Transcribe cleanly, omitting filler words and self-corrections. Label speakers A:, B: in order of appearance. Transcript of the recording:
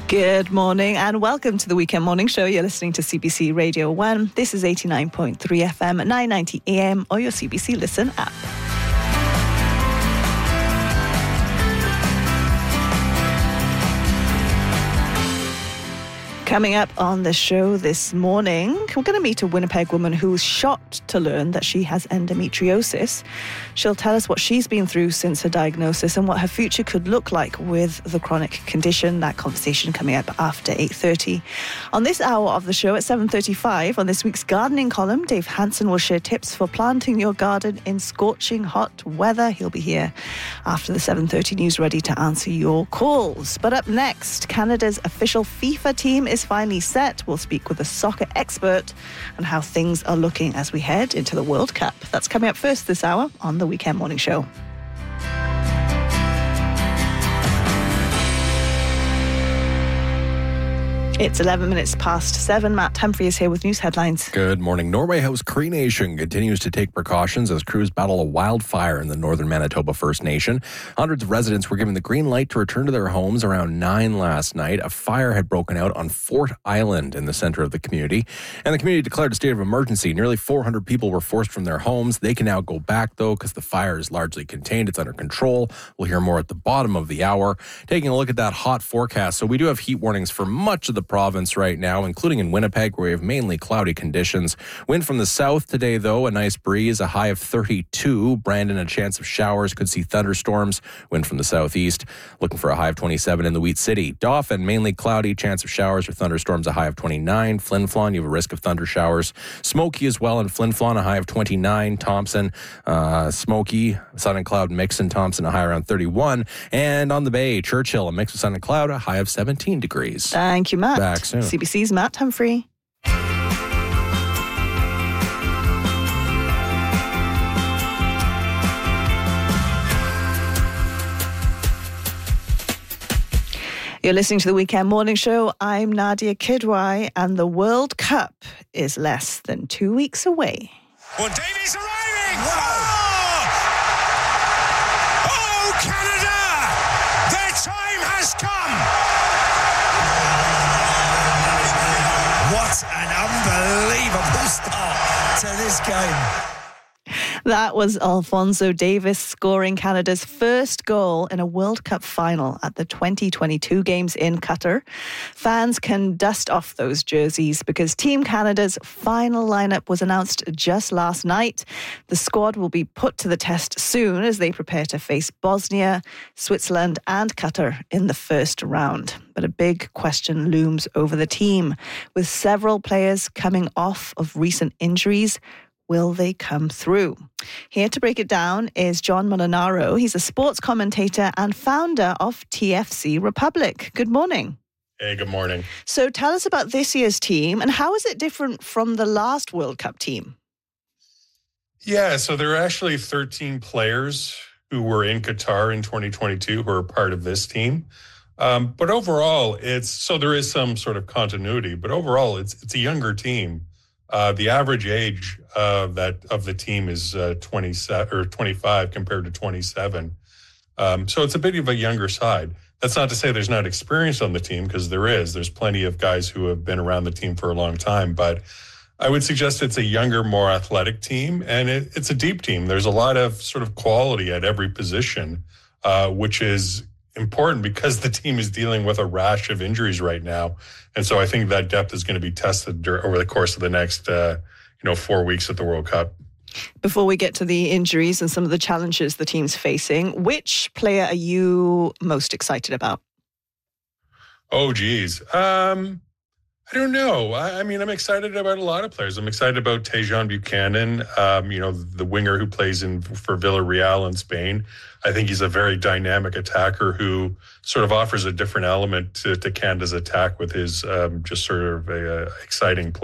A: Good morning and welcome to the Weekend Morning Show. You're listening to CBC Radio 1. This is 89.3 FM at 990 AM or your CBC Listen app. Coming up on the show this morning, we're going to meet a Winnipeg woman who's shocked to learn that she has endometriosis. She'll tell us what she's been through since her diagnosis and what her future could look like with the chronic condition. That conversation coming up after 8:30. On this hour of the show at 7:35, on this week's gardening column, Dave Hansen will share tips for planting your garden in scorching hot weather. He'll be here after the 7:30 news, ready to answer your calls. But up next, Canada's official FIFA team is finally set. We'll speak with a soccer expert on how things are looking as we head into the World Cup. That's coming up first this hour on the Weekend Morning Show. It's 11 minutes past 7. Matt Humphrey is here with news headlines.
B: Good morning. Norway House Cree Nation continues to take precautions as crews battle a wildfire in the northern Manitoba First Nation. Hundreds of residents were given the green light to return to their homes around 9 last night. A fire had broken out on Fort Island in the center of the community, and the community declared a state of emergency. Nearly 400 people were forced from their homes. They can now go back, though, because the fire is largely contained. It's under control. We'll hear more at the bottom of the hour. Taking a look at that hot forecast. So we do have heat warnings for much of the province right now, including in Winnipeg, where we have mainly cloudy conditions. Wind from the south today, though, a nice breeze, a high of 32. Brandon, a chance of showers, could see thunderstorms. Wind from the southeast, looking for a high of 27 in the Wheat City. Dauphin, mainly cloudy, chance of showers or thunderstorms, a high of 29. Flin Flon, you have a risk of thunder showers. Smoky as well in Flin Flon, a high of 29. Thompson, smoky, sun and cloud mix in Thompson, a high around 31. And on the Bay, Churchill, a mix of sun and cloud, a high of 17 degrees.
A: Thank you, Matt.
B: Back soon.
A: CBC's Matt Humphrey. You're listening to the Weekend Morning Show. I'm Nadia Kidwai, and the World Cup is less than 2 weeks away.
C: Well, Davies arriving! Oh, Canada! Their time has come! What an unbelievable start to this game.
A: That was Alphonso Davies scoring Canada's first goal in a World Cup final at the 2022 games in Qatar. Fans can dust off those jerseys because Team Canada's final lineup was announced just last night. The squad will be put to the test soon as they prepare to face Bosnia, Switzerland and Qatar in the first round. But a big question looms over the team. With several players coming off of recent injuries, will they come through? Here to break it down is John Molinaro. He's a sports commentator and founder of TFC Republic. Good morning.
D: Hey, good morning.
A: So tell us about this year's team and how is it different from the last World Cup team?
D: Yeah, so there are actually 13 players who were in Qatar in 2022 who are part of this team. But overall, there is some sort of continuity, but overall it's a younger team. The average age of the team is 27 or 25 compared to 27. So it's a bit of a younger side. That's not to say there's not experience on the team, because there's plenty of guys who have been around the team for a long time. But I would suggest it's a younger, more athletic team, and it's a deep team. There's a lot of sort of quality at every position, which is important because the team is dealing with a rash of injuries right now. And so I think that depth is going to be tested over the course of the next 4 weeks at the World Cup.
A: Before we get to the injuries and some of the challenges the team's facing, which player are you most excited about?
D: Oh, geez. I don't know. I'm excited about a lot of players. I'm excited about Tejan Buchanan, the winger who plays for Villarreal in Spain. I think he's a very dynamic attacker who sort of offers a different element to Canada's attack with his just sort of exciting play.